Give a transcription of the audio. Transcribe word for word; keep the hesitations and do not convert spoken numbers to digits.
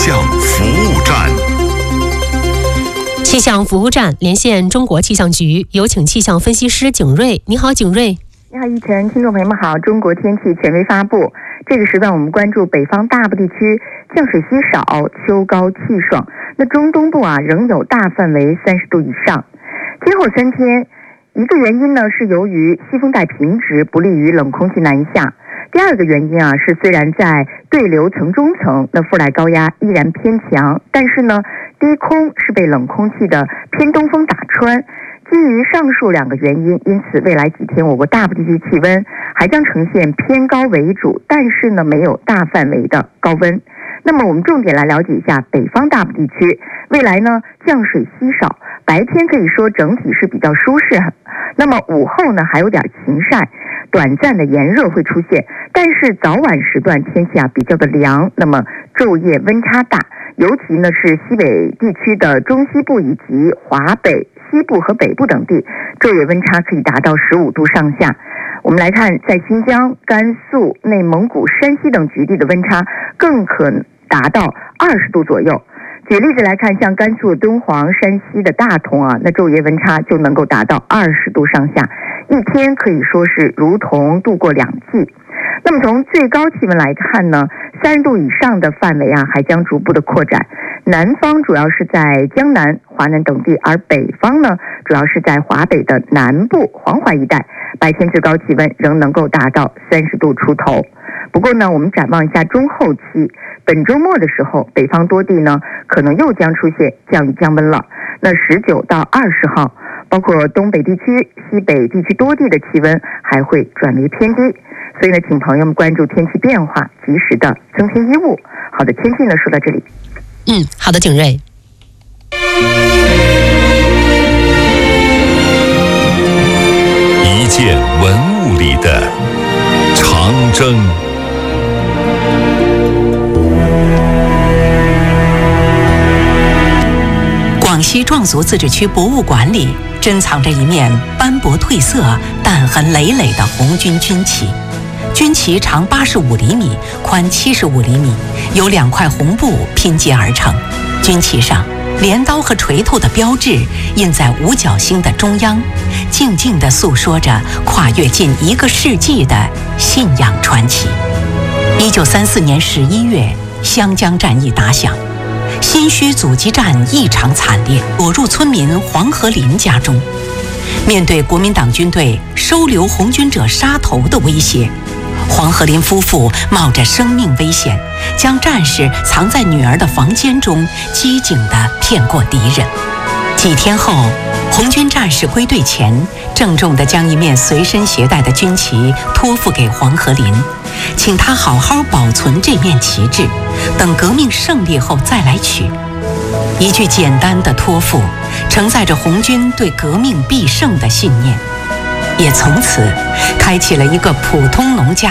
象服务站。 气象服务站连线中国气象局，有请气象分析师景睿。你好，景睿。 你好，一晨，听众朋友们好。中国天气权威发布，这个时段我们关注北方大部地区降水稀少，秋高气爽。那中东部啊仍有大范围三十度以上。今后三天，一个原因呢是由于西风带平直，不利于冷空气南下。第二个原因啊是虽然在对流层中层，那副带高压依然偏强，但是呢低空是被冷空气的偏东风打穿。基于上述两个原因，因此未来几天我国大部地区气温还将呈现偏高为主，但是呢没有大范围的高温。那么我们重点来了解一下北方大部地区，未来呢降水稀少，白天可以说整体是比较舒适，那么午后呢还有点晴晒，短暂的炎热会出现，但是早晚时段天气啊比较的凉，那么昼夜温差大，尤其呢是西北地区的中西部以及华北、西部和北部等地，昼夜温差可以达到十五度上下。我们来看，在新疆、甘肃、内蒙古、山西等局地的温差更可达到二十度左右。举例子来看，像甘肃的敦煌、山西的大同啊，那昼夜温差就能够达到二十度上下，一天可以说是如同度过两季。那么从最高气温来看呢，三十度以上的范围啊还将逐步的扩展，南方主要是在江南、华南等地，而北方呢主要是在华北的南部、黄淮一带，白天最高气温仍能够达到三十度出头。不过呢，我们展望一下中后期，本周末的时候，北方多地呢可能又将出现降雨降温了。那十九到二十号，包括东北地区、西北地区多地的气温还会转为偏低。所以呢，请朋友们关注天气变化，及时的增添衣物。好的，天气呢说到这里。 嗯，好的，景睿。 一件文物里的长征。 广西壮族自治区博物馆里珍藏着一面斑驳褪色、弹痕累累的红军军旗。军旗长八十五厘米，宽七十五厘米，由两块红布拼接而成。军旗上，镰刀和锤头的标志印在五角星的中央，静静地诉说着跨越近一个世纪的信仰传奇。一九三四年十一月，湘江战役打响。新圩阻击战异常惨烈，躲入村民黄河林家中。面对国民党军队收留红军者杀头的威胁，黄河林夫妇冒着生命危险，将战士藏在女儿的房间中，机警地骗过敌人。几天后，红军战士归队前，郑重地将一面随身携带的军旗托付给黄河林，请他好好保存这面旗帜，等革命胜利后再来取。一句简单的托付，承载着红军对革命必胜的信念，也从此开启了一个普通农家